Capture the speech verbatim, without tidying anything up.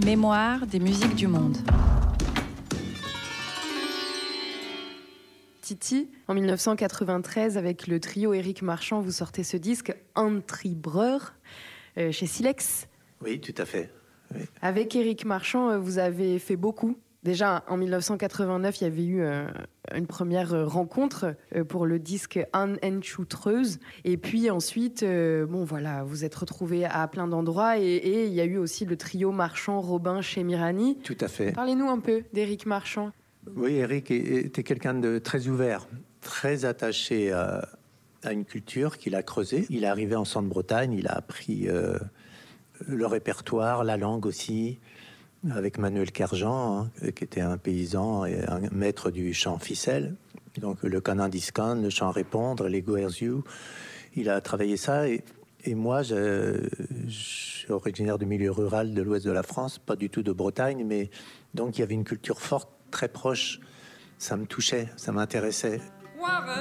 Mémoire des musiques du monde. Titi, en mille neuf cent quatre-vingt-treize, avec le trio Éric Marchand, vous sortez ce disque Antribreur euh, chez Silex. Oui, tout à fait. Oui. Avec Éric Marchand, vous avez fait beaucoup. Déjà, en mille neuf cent quatre-vingt-neuf, il y avait eu euh, une première rencontre euh, pour le disque An Entschutreuse. Et puis ensuite, euh, bon voilà, vous êtes retrouvés à plein d'endroits. Et, et il y a eu aussi le trio Marchand-Robin chez Mirani. Tout à fait. Parlez-nous un peu d'Éric Marchand. Oui, Éric était quelqu'un de très ouvert, très attaché à, à une culture qu'il a creusée. Il est arrivé en Centre-Bretagne, il a appris euh, le répertoire, la langue aussi, avec Manuel Kerjean, hein, qui était un paysan et un maître du chant ficelle. Donc le canin discan, le chant répondre, les goerziou. Il a travaillé ça et, et moi, je, je suis originaire du milieu rural de l'ouest de la France, pas du tout de Bretagne, mais donc il y avait une culture forte, très proche. Ça me touchait, ça m'intéressait.